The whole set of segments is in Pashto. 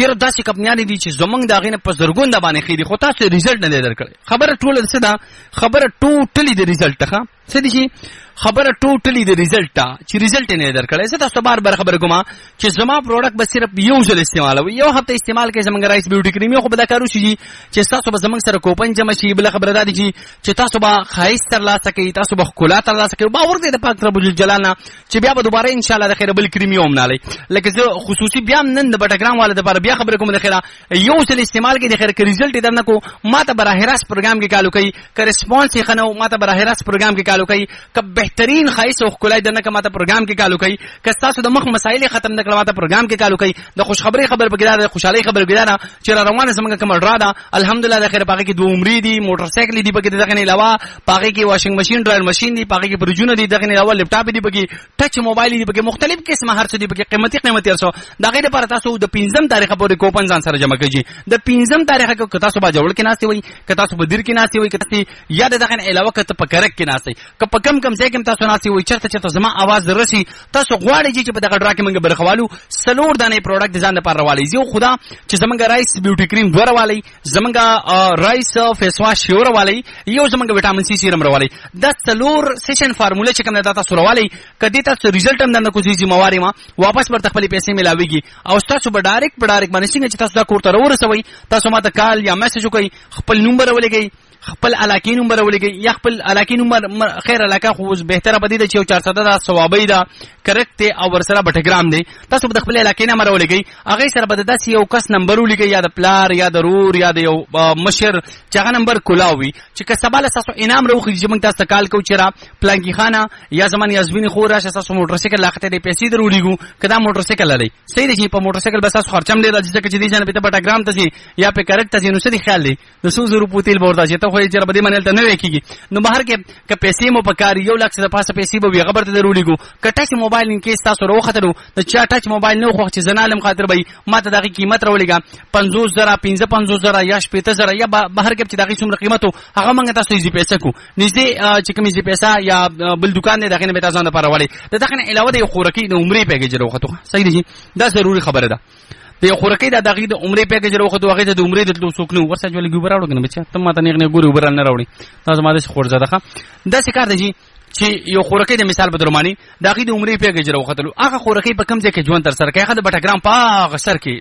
چیرې داسې کمپنیانې دي چې زمونږ د هغې نه په زرګون د باندې ښې دي خو تاسو ریزلټ نه دی درکړی. خبره ټوله څه ده؟ خبره ټوټلي د ریزلټ ته څه دي چې خبره ټوټلي د ریزلټ ته چې ریزلټ یې نه دی درکړی. زه تاسو ته بار خبره کوم چې زما پروډکټ به صرف یو ځل استعمالوي، یو هفته استعمال کوي زمونږ رایس بیوټي کریم. یو خو به دا کار وشي چې تاسو به زمونږ سره کوپن جمع شي. بله خبره دا دي چې تاسو به ښایست ترلاسه کوئ، تاسو به ښکلا ترلاسه کوئ. باور دی د پاک رب الجلال نه چې بیا به دوباره انشاءالله د خیره بل کریم یې ومنالئ. لکه زه خصوصي بیا هم نن د بټګرام والا دپاره بیا خبره کوم د خیره یو ځل استعمال کوي د خیره که ریزلټ یې در نه کو ما ته براه راست پروګرام کې کالو کوي، که رسپانس یې ښه نه و ما ته براه راست پروګرام کې کالو کوي، که بهترین ښایست او ښکلا یې در نه که ما ته پروګرام کې کالو کوي، که ستاسو د مخ مسایل یې ختم نه کړه ما ته پروګرام کې کالو کوي. د خوشخبرۍ خبر پکې دا ده، د خوشحالۍ خبر پکې دا ده چې را روانه زموږ کومه ډرا ده الحمدلله د خیره په هغې کې 2 عمرې دي، موټرسایکل دي پکې د دغه نه علاوه، په هغې کې واشنګ مشین ډرایر مشین دي، په هغې کې فریجونه دي، دغه نه علاوه لیپټاپ دي پکې، ټچ موبایل دي پکې، مختلف قسمه هر څه دي پکې، قیمتي هر څه. د هغې لپاره تاسو د 5 تاریخه پورې کوپن ځان سره جمع کړئ. د 5 تاریخه کې که تاسو باجوړ کې ناستې وئ، که تاسو په دیر کې ناستې وئ، که تاسو یا د دغه نه علاوه که ته په کرک کې ناستئ، که په کم ځای کې تاسو ناستې وئ، چېرته زما اواز رسي تاسو غواړئ چې په دغه ډرا کې موږ برخه والو 4 دانې پروډکټ ځان لپاره راوالئ. یو خدا چې زمونږ رایس بیوټي کریم 2 راوالئ، زمونږ رایس فیس واش یو راوالئ، یو زمونږ وټامین سی سیرم راوالئ. دا 4 سیشن فارموله چې کوم ده تاسو راوالئ. که دې تاسو ریزلټ هم درنه کوزي ذمہواري ما واپس ورته خپلې پیسې ملاویږي او تاسو به ډایرکټ باندې څنګه چې تاسو دا کور ته راورسوئ تاسو ما ته کال یا میسج وکړئ، خپل نومبر ولګئ، خپل علاقې نومبر ولګئ یا خپل علاقې نومبر. خیر علاقه خو بهتره بدی ده چې یو 400 ده ثوابي ده کرکټ دی او ورسره بټګرام دی. تاسو به د خپل علاقې نمبر ولګئ، هغې سره به د داسې یو کس نمبر ولیکئ یا د پلار یا د رور یا د یو مشر چې هغه نمبر کلاو وي چې که سبا له ستاسو انعام راوخېږي چې موږ تاسو ته کال کوو چې را پلانکي خانه یا زمان یازبیني خور راشه ستاسو موټرسایکل لاخته دی پیسې در ولیږو که دا موټرسایکل لرئ صحیح دی چې په موټرسایکل به ستاسو خرچه هم ډېر راځي ځکه چې دې ځای نه ته بټګرام ته ځي یا په کرکټ ته ځي نو څه دې خیال دی د 100 روپو تیل به ورته چې ته خو یې چېرې به دې منل ته نه وی کېږي. نو بهر کې که پیسې مو په کار 1 لک څه د پاسه پیسې به وي هغه به ورته در ولیږو. که ټچ موبایل ان کیس تاسو راوختلو د چا ټچ موبایل نه وخوښ چې زه نه علم خاطر به ما ته د هغې قیمت راولېږه 50,000 55,000 یا 80,000 یا بهر کې چې د هغې څومره قیمت و هغه موږ تاسو ایزي پیسه کړو نږدې چې کوم ایزي پیسه یا بل دوکان دی د هغې نه به تاسو ځان دپاره راوړئ. د دغه نه علاوه د یو خوراکي د عمرې پیکیج راوختو صحیح دی دا ضروري خبره ده. د یو خوراکي د هغې د عمرې پیکیج راوختو هغې ته د عمرې د تلو څوک نه و ورسره چې ولږي اوبه راوړو که نه بچه ته ما ته نیغ ګورې اوبه رانه راوړې دا زما داسې خورزده ښه داسې کار دی چې یو خوراکي د مثال په در باندې د هغې د عمرې پیکیج راوختلو هغه خوراکي په کوم ځای کې ژوند ترسره کوي هغه د بټګرام په هغه سر کې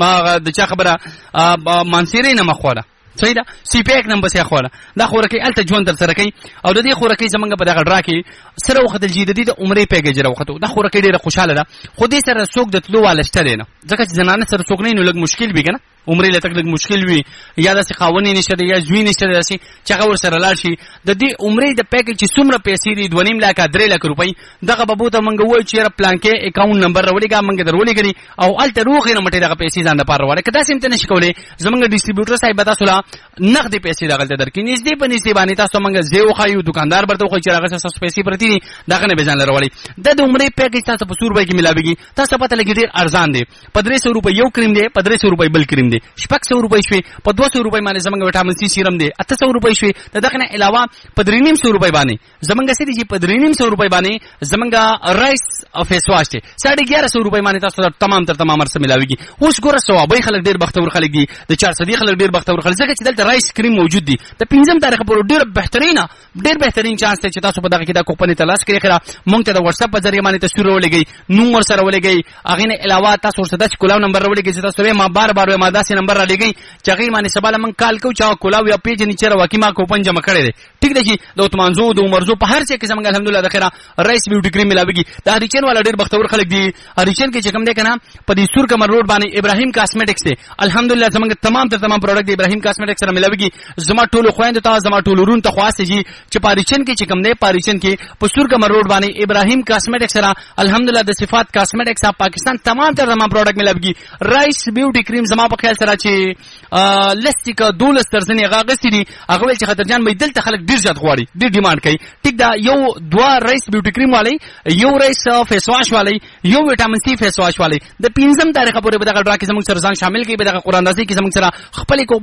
د چا خبره مانسیرۍ نه مخوا ده صحیح ده سی پیک نم بس خوړه دا خوراکي الته ژوند تر سره کوي او د دې خوراکي زمونږ په دغه ډرا کې سره وختل چې د دې د عمرې پیکیج راوختو دا خوراکي ډېره خوشاله ده خو دې سره څوک د تلو واله شته دی نه ځکه چې زنانه سره څوک نه نو لږ مشکل وي که نه عمرې له تک لږ مشکل وي یا داسې خاوند یې نشته دی یا زوی نشته دی داسې چې هغه ورسره لاړ شي د دې عمرې د پیکیج چې څومره پیسې دي 2.5 لکه 3 لکه روپۍ دغه به بوته موږ ووایو چې یاره پلانکې اکاونټ نمبر راولېږه موږ در ولېږلي او هلته روغې نه مټې دغه پیسې ځان دپاره راوړی که داسې هم ته نشي کولی زموږ ډسټریبیوټر صاحب به تاسو له نغدې پیسې دغلته درکړي نږدې په نږدې باندې تاسو موږ ځای وښایو دوکاندار به ورته وښایي چې هغه ستاسو پیسې پرتې دي دغه نه به ځان له راوړئ دا د عمرې پیکیج تاسو په 100 روپۍ کې ملاوېږي تاسو ته پته لګي ډېر ارزان دی په 300 روپۍ یو کریم دی په 300 روپۍ بل کریم دی 600 روپۍ شوې په 200 روپۍ باندې زمونږ وټامین سی سیرم دی 800 روپۍ شوې د دغه نه علاوه په 350 روپۍ باندې زمونږ څه دي چې په 350 روپۍ باندې زمونږ رایس فیس واش دی 1150 روپۍ باندې تاسو تمام تر تمام سره ملاويږي اوس ګوره ثوابي خلک ډېر بختور خلک دي د 400 خلک ډېر بختور خلک ځکه چې دلته رایس کریم موجود دي د 15 تاریخ پر ډېر بهترین چانس دی چې تاسو په دغه کې دا کوپن تلاش کړئ خره مونږ ته د واتس اپ په ذریعہ باندې تصویر ولګئ نوم ورسره ولګئ هغې نه علاوه تاسو ورسره داسې کولاو نمبر راولګئ چې تاسو ما بار ما داسې نمبر را لګئ چې هغې باندې سبا له موږ کال کوو چې هغه کولاو یا پیج نیچه راواقع ما کوپن جمع کړی دی ټیک دی چې د عثمانزو د عمرزو په هر ځای کې زموږ الحمدلله د خیره رایس بیوټي کریم ملاویږي د هریچین والا ډېر بختور خلک دي هریچین کې چې کوم دی که نه په دې سور کمر روډ باندې ابراهیم کاسمیټکس دی الحمدلله زموږ تمام تر تمام پروډکټ د ابراهیم کاسمیټکس سره ملاویږي زما ټولو خویندو ته زما ټولو ورونو ته خو هسې چې په هریچین کې چې کوم دی په هریچین کې په سور کمر روډ باندې ابراهیم کاسمیټکس سره الحمدلله د صفات کاسمیټکس پاکستان تمام تر تمام پروډکټ ملاویږي رایس بیوټي کریم زما په خیال سره چې لسټیک 12 درځنې هغه اخیستي دي هغه ویل چې خطرجان به دلته خلک ډېر زیات غواړي ډېر ډیمانډ کوي ټیک ده یو 2 رایس بیوټي کریم والی یو رایس فیس واش والی یو وټامین سی فیس واش والی د 15 تاریخه پورې به دغه ډرا کې زموږ سره ځان شامل کړي به دغه قراندازي کې زموږ سره خپلې کوپنې په اسانه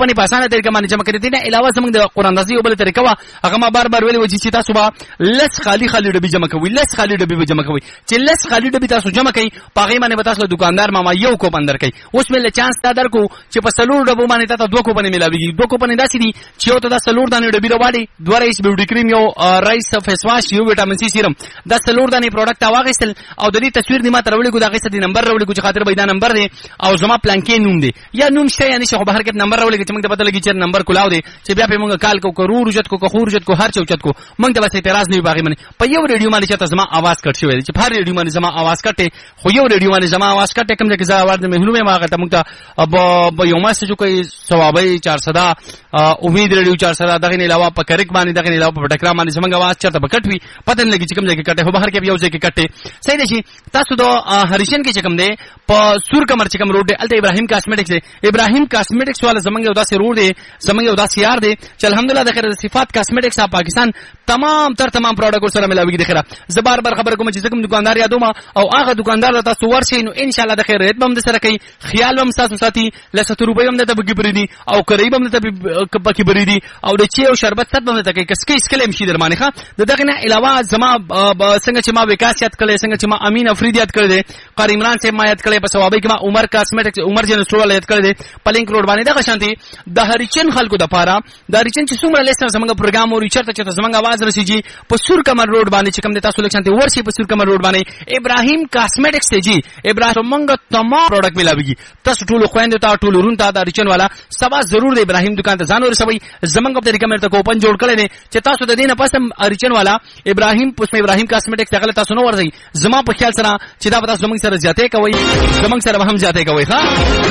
اسانه طریقه باندې جمع کړی. نه علاوه زمونږ د قران اندازي یو بل طریقه وا هغه ما بار بار ویلي و چې تاسو به لس خالی ډبې جمع کوئ، لس خالی ډبې به جمع کوئ. چې لس خالی ډبې تاسو جمع کوئ په هغې باندې به تاسو دکاندار ماما یو کوپن درکوي. اوس مې له چانس دا درکو چې په 4 ډبو باندې تاسو 2 کوپنې ملاويږي. 2 کوپنې داسې دي چې یو ته دا 4 دانې ډبې راوړي، 2 رئیس بیوټي کریم، یو رئیس فیس واش، یو وټامین سي سیرم، دا 4 دانې پروډکټ واغېستل او د دې تصویر دې ما ته راوړي ګو دا غېسته دې نمبر راوړي ګو چې خاطر به دا نمبر دی او زما پلانکې نوم دی یا نوم شته یا نشه، خو بهر کې نمبر راوړي چې موږ ته پته لګي چې نمبر کلاو دی چې بیا په موږ کال کو کرور جت کو خور جت کو هر چوچت کو موږ ته بس اعتراض نه باغی منه. په یو ریډیو باندې چې زما आवाज کټ شوی دی چې په ریډیو باندې زما आवाज کټه، خو یو ریډیو باندې زما आवाज کټه کوم چې زما ورته مهلومه ما ته موږ ته اب یو ماسه جو کوي ثوابي 400 امید ریډیو 400 دغه نه علاوه په کرک باندې دغه نه علاوه په ټکرا باندې زمونږ आवाज چرته بکټوي پته نه لګي چې کوم ځای کې کټه، خو بهر کې یو ځای کې کټه. صحیح دی. تاسو د هریشن کې چې کوم دی په سور کمر چې کوم روډ دی الته ابراهیم کاسمیټکس دی. ابراهیم کاسمیټکس والا زمونږ یو داسې روډ دی، زمونږ یو داسې یار دی چې الحمدلله د خیر صفات کاسمیټکس پاکستان تمام پروډکټ سره ملاوي دي. خیره زه بار بار خبر کوم چې کوم دکاندار یادوم او هغه دکاندار تاسو ورشي نو ان شاء الله د خیر رات بم د سره کوي، خیال هم تاسو ساتي، لسه روپۍ هم د تبګي بریدي او قریب هم د تبګي بریدي او د چي او شربت تد هم د تکي کسکې اسکلم شي درمانه ښه. دغه نه علاوه زما څنګه چې ما وکاسیت کړي، څنګه چې ما امین افریدی یاد کړی دی، قاری عمران صاحب ما یاد کړی، په ثوابي کې ما عمر کاسمیټکس عمر جن سټور یاد کړی دی په لینک روډ باندې. دغه شانتي د هریچن خلکو د پاره د هریچن چې څومره لیسن زمونږ پروګرام او ریچرته چې زمونږ आवाज رسیږي په سور کمر روډ باندې چې کوم د تاسو لکشنته ورشي په سور کمر روډ باندې ابراهیم کاسمیټکس ته جی ابراهیم موږ تمام پروډکټ ملاويږي. تاسو ټول خويندو ته ټول ورون ته د هریچن والا سبا ضرور د ابراهیم دکان ته ځان ورسوي. زمونږ په طریقه مې ته کوپن جوړ کړی دی چې تاسو د دینه پسم هریچن والا ابراهیم پسمه ابراهیم کاسمیټکس ته غلط تاسو نو ورځي. زما په خیال سره چې دا تاسو زمونږ سره زیاتې کوي، زمونږ سره هم زیاتې کوي ښا.